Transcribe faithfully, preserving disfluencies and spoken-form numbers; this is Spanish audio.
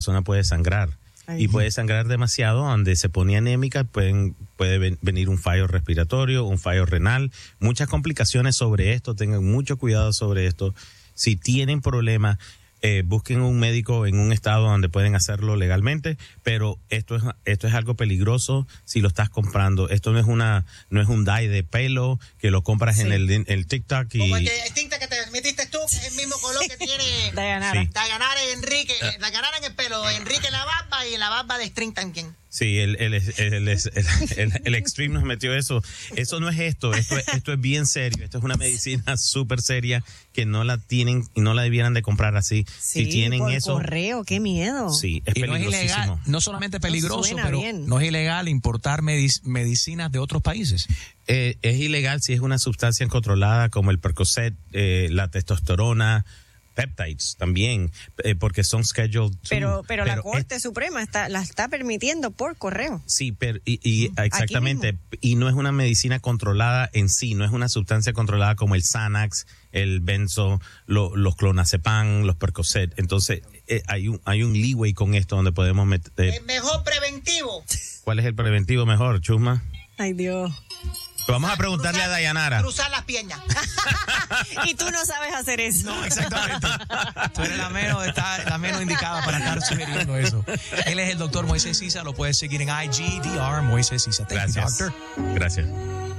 persona puede sangrar. Ay. Y puede sangrar demasiado, donde se pone anémica, pueden, puede ven, venir un fallo respiratorio, un fallo renal, muchas complicaciones sobre esto. Tengan mucho cuidado sobre esto. Si tienen problemas, eh, busquen un médico en un estado donde pueden hacerlo legalmente, pero esto es esto es algo peligroso si lo estás comprando. Esto no es una no es un dye de pelo que lo compras sí. en el, en el TikTok y como el, el tinte que te metiste tú, que es el mismo color que tiene Dayanara. Sí. Dayanara y Enrique, eh, Dayanara en el pelo, Enrique en la barba y en la barba de String también. Sí, el, el, el, el, el, el, el Extreme nos metió eso. Eso no es esto, esto es, esto es bien serio. Esto es una medicina súper seria que no la tienen y no la debieran de comprar así. Sí, si tienen por eso, correo, qué miedo. Sí, es y no es peligrosísimo. ilegal, no solamente peligroso, no pero bien. no es ilegal importar medic- medicinas de otros países. Eh, es ilegal si es una sustancia controlada como el Percocet, eh, la testosterona, peptides también, eh, porque son scheduled two. Pero, pero, pero la Corte es, Suprema está, la está permitiendo por correo. Sí, pero y, y exactamente, y no es una medicina controlada en sí, no es una sustancia controlada como el Xanax, el benzo, lo, los clonazepam, los Percocet. Entonces, eh, hay un hay un leeway con esto donde podemos meter. Eh, el mejor preventivo. ¿Cuál es el preventivo mejor, Chusma? Ay, Dios. Vamos a preguntarle cruzar, a Dayanara. Cruzar las piernas. Y tú no sabes hacer eso. No, exactamente. Tú eres la menos, está, la menos indicada para estar sugiriendo eso. Él es el doctor Moisés Sisa. Lo puedes seguir en I G D R Moisés Sisa. Thank Gracias. you, doctor. Gracias.